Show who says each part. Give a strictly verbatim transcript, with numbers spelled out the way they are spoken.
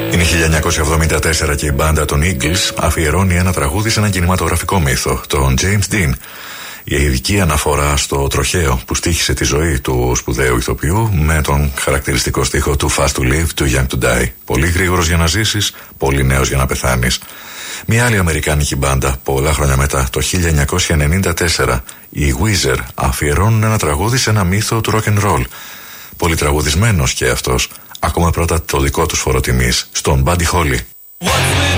Speaker 1: Είναι χίλια εννιακόσια εβδομήντα τέσσερα και η μπάντα των Eagles αφιερώνει ένα τραγούδι σε έναν κινηματογραφικό μύθο, τον James Dean. Η ειδική αναφορά στο τροχαίο που στοίχησε τη ζωή του σπουδαίου ηθοποιού με τον χαρακτηριστικό στίχο του Fast to live, too young to die. Πολύ γρήγορος για να ζήσεις, πολύ νέος για να πεθάνεις. Μια άλλη αμερικάνικη μπάντα, πολλά χρόνια μετά, το χίλια εννιακόσια ενενήντα τέσσερα, οι Weezer αφιερώνουν ένα τραγούδι σε ένα μύθο του rock and roll. Πολύ τραγουδισμένος και αυτός. Ακούμε πρώτα το δικό τους φοροτιμής, στον Buddy Holly.